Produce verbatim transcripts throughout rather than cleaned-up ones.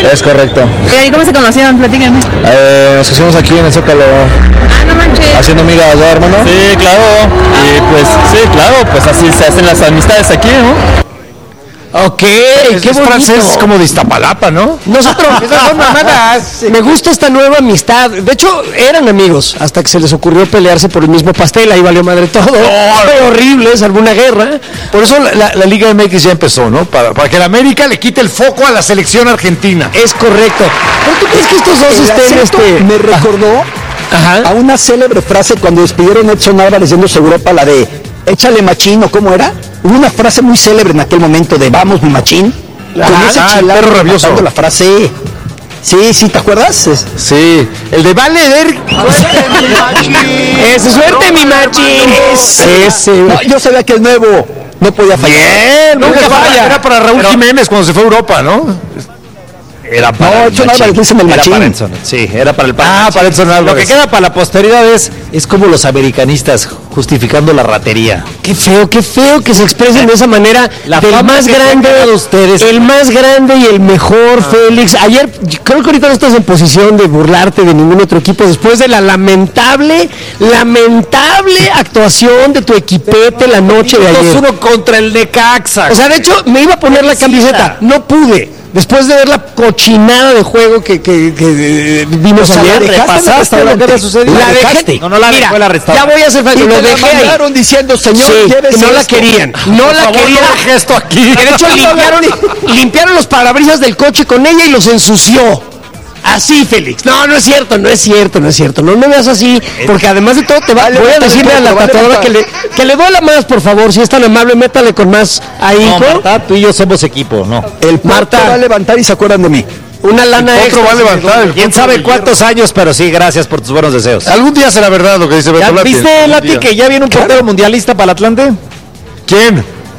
Es correcto. ¿Y cómo se conocieron? Platíquenme. Eh, nos hicimos aquí en el Zócalo. Ah, no manches. Haciendo amigas, ¿no, hermano? Sí, claro. Y pues, sí, claro, pues así se hacen las amistades aquí, ¿no? Ok, es, qué es bonito. francés como de Iztapalapa, ¿no? Nosotros, esas son mamadas. me gusta esta nueva amistad. De hecho, eran amigos hasta que se les ocurrió pelearse por el mismo pastel. Ahí valió madre todo. Fue horrible, salvó una guerra. Por eso la, la Liga M X ya empezó, ¿no? Para, para que la América le quite el foco a la selección argentina. Es correcto. ¿Pero tú crees que estos dos El estén acento este? me recordó Ajá. a una célebre frase cuando despidieron a Edson Álvarez yéndose a Europa, la de échale machín, ¿o cómo era? Hubo una frase muy célebre en aquel momento de vamos mi machín. Ajá, Con ese ah, el chilango perro rabioso. matando la frase. Sí, sí, ¿te acuerdas? Es- Sí, el de vale ver. Ese, suerte mi machín. Ese. No, yo sabía que el nuevo no podía fallar. Bien, nunca Nunca falla. falla. Era para Raúl Pero- Jiménez cuando se fue a Europa, ¿no? Era No, Edson Álvarez dicen el Era machín. para Edson, sí, era para el Ah, para Edson Álvarez. Lo que queda para la posteridad es, es como los americanistas justificando la ratería. Qué feo, qué feo que se expresen de esa manera. La del fama más que se grande, han ganado ustedes. el más grande y el mejor, Félix. Ayer, creo que ahorita no estás en posición de burlarte de ningún otro equipo después de la lamentable, lamentable actuación de tu equipete la noche de ayer. dos uno contra el Necaxa. O sea, de hecho, me iba a poner la camiseta, no pude. Después de ver la cochinada de juego que, que, que eh, vimos O sea, ayer, la dejaste en el repasaste lo que había restaurante. sucedido. La La dejé. dejaste. No, no la Mira, dejó, la restauró. ya voy a hacer Y falta. Lo te la dejé ahí. mandaron diciendo, señor, Sí, llévese que no la esto. querían, no la querían. esto aquí. Que de hecho limpiaron, limpiaron los parabrisas del coche con ella y los ensució. Así, Félix. No, no es cierto, no es cierto, no es cierto. No me veas así, porque además de todo te va, Vale, voy a vale, decirle a la vale, tatuadora vale. que le, que le duela más, por favor. Si es tan amable, métale con más ahí, No, hijo. Marta, tú y yo somos equipo, ¿no? El Marta. Marta va a levantar y se acuerdan de mí. Una lana Otro extra. va a levantar. el ¿Quién potro sabe de cuántos años? Pero sí, gracias por tus buenos deseos. hierro. Algún día será verdad lo que dice ¿Ya Beto Lati. viste, Algún Lati, día. que ya viene un portero mundialista para el Atlante? ¿Quién?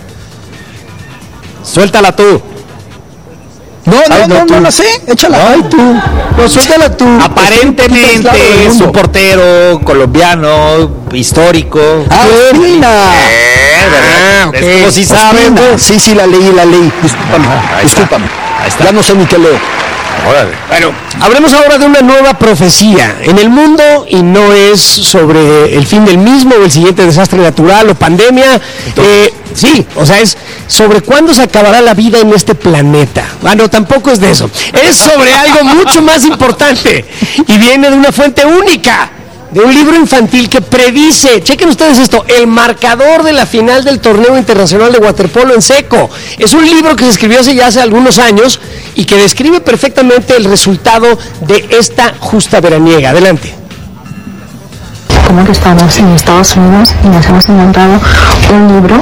Suéltala tú. No, no, Ay, no, no, no, tú. la sé. Échala. Ay, tú. No, suéltala tú. Aparentemente es un portero colombiano, histórico. Ah, Ospina. Ah, ok. Como si saben. Ospina. Sí, sí, la leí, la leí. Discúlpame, ahí está. discúlpame. Ahí está. Ya no sé ni qué leo. Órale. Bueno, hablemos ahora de una nueva profecía en el mundo y no es sobre el fin del mismo o el siguiente desastre natural o pandemia. Eh, sí, o sea, es sobre cuándo se acabará la vida en este planeta. Bueno, tampoco es de eso. Es sobre algo mucho más importante y viene de una fuente única. De un libro infantil que predice, chequen ustedes esto, el marcador de la final del torneo internacional de waterpolo en seco. Es un libro que se escribió hace ya hace algunos años y que describe perfectamente el resultado de esta justa veraniega. Adelante. Como que estamos en Estados Unidos y nos hemos inventado un libro.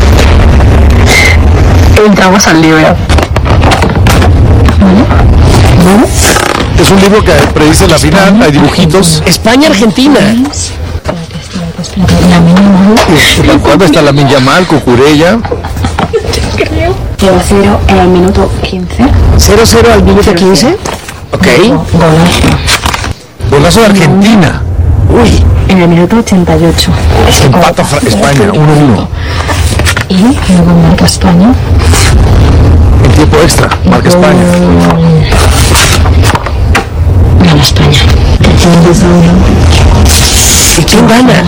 Entramos al libro. ¿Vale? ¿Vale? Es un libro que predice la final, hay dibujitos. España-Argentina. La mínima. ¿Cuándo está la Yamal, Cucurella? cero cero en el minuto quince. cero cero al minuto quince. Ok. Golazo. Golazo de Argentina. Uy. En el minuto ochenta y ocho. Empata Fra- España, uno uno. Y luego marca España. En tiempo extra, marca España. Gana España. ¿Y quién gana?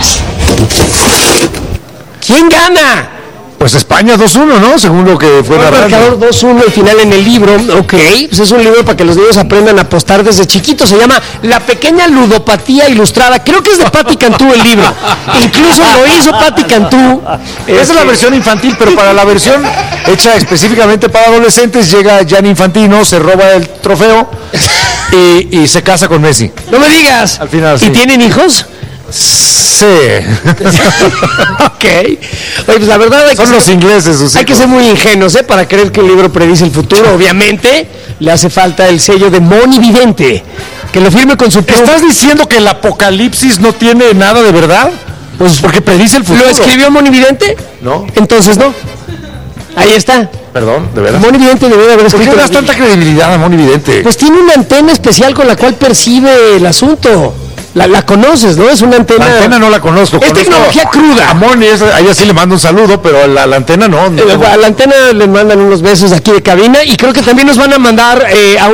¿Quién gana? Pues España dos uno, ¿no? Según lo que fue El narrando. marcador dos uno al final en el libro, ok, pues es un libro para que los niños aprendan a apostar desde chiquitos, se llama La Pequeña Ludopatía Ilustrada, creo que es de Patti Cantú el libro, incluso lo hizo Patti Cantú. Esa es la versión infantil, pero para la versión hecha específicamente para adolescentes llega Gianni Infantino, se roba el trofeo y, y se casa con Messi. No me digas. Al final, sí. ¿Y tienen hijos? Sí. Ok. Oye, pues la verdad hay que Son ser- los ingleses, sus Hay que hijos. ser muy ingenuos, ¿eh? Para creer que el libro predice el futuro. Obviamente, le hace falta el sello de monividente, que lo firme con su propio- ¿Estás diciendo que el apocalipsis no tiene nada de verdad? Pues porque predice el futuro. ¿Lo escribió monividente? No. Entonces no. Ahí está. Perdón, de verdad. Monividente debe de haber ¿Por qué escrito. le das tanta credibilidad a Monividente? Pues tiene una antena especial con la cual percibe el asunto. La, la conoces, ¿no? Es una antena. La antena no la conozco. Es conozco tecnología cruda. A Moni, esa- a ella sí le mando un saludo, pero a la, la antena no. no Eh, tengo- A la antena le mandan unos besos aquí de cabina y creo que también nos van a mandar eh, a